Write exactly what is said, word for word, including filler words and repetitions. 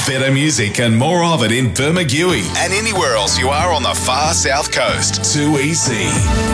Better music and more of it in Bermagui and anywhere else you are on the far south coast. two E C.